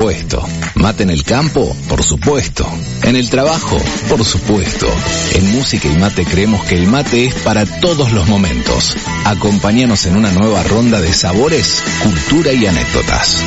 supuesto. Mate en el campo, por supuesto. En el trabajo, por supuesto. En Música y Mate creemos que el mate es para todos los momentos. Acompáñanos en una nueva ronda de sabores, cultura y anécdotas.